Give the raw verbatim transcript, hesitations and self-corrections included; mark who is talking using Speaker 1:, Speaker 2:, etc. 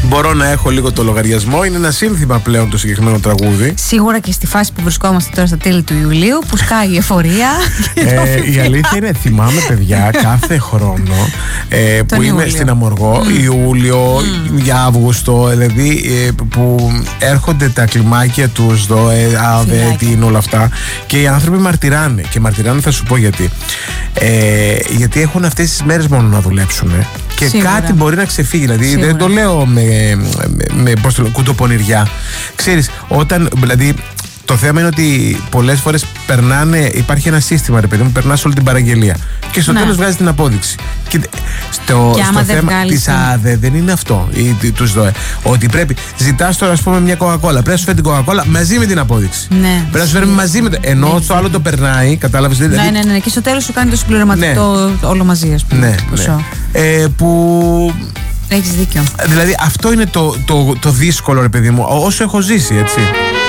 Speaker 1: μπορώ να έχω λίγο το λογαριασμό. Είναι ένα σύνθημα πλέον το συγκεκριμένο τραγούδι.
Speaker 2: Σίγουρα και στη φάση που βρισκόμαστε τώρα στα τέλη του Ιουλίου, που σκάει η εφορία.
Speaker 1: ε, η αλήθεια είναι, θυμάμαι παιδιά, κάθε χρόνο ε, που είμαι Ιούλιο. Στην Αμοργό, mm. Ιούλιο, mm. για Αύγουστο, δηλαδή ε, που έρχονται τα κλιμάκια του ΔΟΕ, ΑΒΕ, τι είναι όλα αυτά, και οι άνθρωποι μαρτυράνε. Και μαρτυράνε, θα σου πω γιατί. Ε, γιατί έχουν αυτές τις μέρες μόνο να δουλέψουν. Ε. Και σίγουρα. Κάτι μπορεί να ξεφύγει. Δηλαδή σίγουρα. Δεν το λέω με, με, με πώς το λέω, κουτοπονηριά. Ξέρεις, όταν. Δηλαδή, το θέμα είναι ότι πολλές φορές περνάνε, υπάρχει ένα σύστημα, ρε παιδί μου, περνάς όλη την παραγγελία. Και στο ναι. τέλος βγάζει την απόδειξη. Και στο, και στο θέμα της ΑΔΕ δεν είναι αυτό, ή τους ΔΟΕ. Ότι πρέπει, ζητάς τώρα, ας πούμε, μια κοκακόλα. Πρέπει να σου φέρει την κοκακόλα μαζί με την απόδειξη. Ναι. Πρέπει να σου φέρει μαζί με το. Ενώ ναι. το άλλο το περνάει, κατάλαβες.
Speaker 2: Ναι, δηλαδή, ναι, ναι, ναι. Και στο τέλος σου κάνει το συμπληρωματικό ναι. όλο μαζί, ας πούμε.
Speaker 1: Ναι, ναι. Ε, που.
Speaker 2: Έχεις δίκιο.
Speaker 1: Δηλαδή αυτό είναι το, το, το δύσκολο, ρε παιδί μου, όσο έχω ζήσει, έτσι.